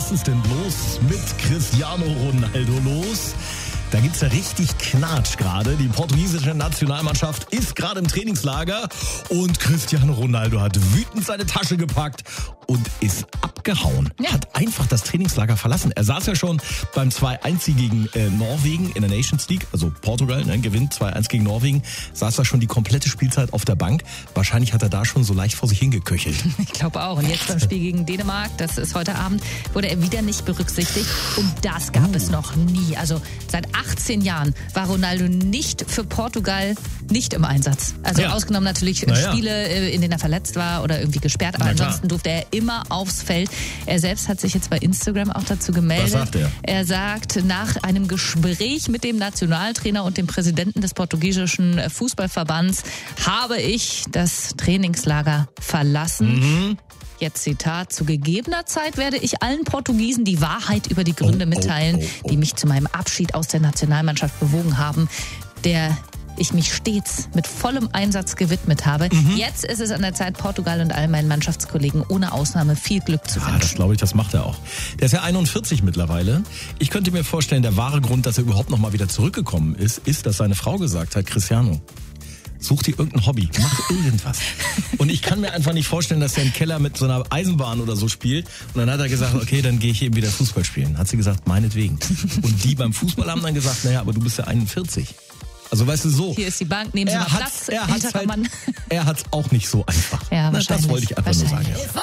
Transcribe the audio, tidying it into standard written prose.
Was ist denn los mit Cristiano Ronaldo los? Da gibt's ja richtig Knatsch gerade. Die portugiesische Nationalmannschaft ist gerade im Trainingslager und Cristiano Ronaldo hat wütend seine Tasche gepackt und ist abgehauen. Ja. Hat einfach das Trainingslager verlassen. Er saß ja schon beim 2-1 gegen Norwegen in der Nations League, also Portugal, gewinnt 2-1 gegen Norwegen, saß da schon die komplette Spielzeit auf der Bank. Wahrscheinlich hat er da schon so leicht vor sich hingeköchelt. Ich glaube auch. Und jetzt beim Spiel gegen Dänemark, das ist heute Abend, wurde er wieder nicht berücksichtigt. Und das gab es noch nie. Also seit 18 Jahren war Ronaldo nicht für Portugal nicht im Einsatz. Also ausgenommen natürlich Spiele, in denen er verletzt war oder irgendwie gesperrt. Aber ansonsten durfte er immer aufs Feld. Er selbst hat sich jetzt bei Instagram auch dazu gemeldet. Was sagt er? Er sagt, nach einem Gespräch mit dem Nationaltrainer und dem Präsidenten des portugiesischen Fußballverbands habe ich das Trainingslager verlassen. Jetzt Zitat: Zu gegebener Zeit werde ich allen Portugiesen die Wahrheit über die Gründe mitteilen, die mich zu meinem Abschied aus der Nationalmannschaft bewogen haben, der ich mich stets mit vollem Einsatz gewidmet habe. Jetzt ist es an der Zeit, Portugal und all meinen Mannschaftskollegen ohne Ausnahme viel Glück zu wünschen. Das glaube ich, das macht er auch. Der ist ja 41 mittlerweile. Ich könnte mir vorstellen, der wahre Grund, dass er überhaupt noch mal wieder zurückgekommen ist, dass seine Frau gesagt hat, Cristiano, such dir irgendein Hobby, mach irgendwas. Und ich kann mir einfach nicht vorstellen, dass er im Keller mit so einer Eisenbahn oder so spielt. Und dann hat er gesagt, okay, dann gehe ich eben wieder Fußball spielen. Hat sie gesagt, meinetwegen. Und die beim Fußball haben dann gesagt, naja, aber du bist ja 41. Also weißt du so. Hier ist die Bank, nehmen Sie mal Platz. Er hat's auch nicht so einfach. Ja, das wollte ich einfach nur sagen. Ja.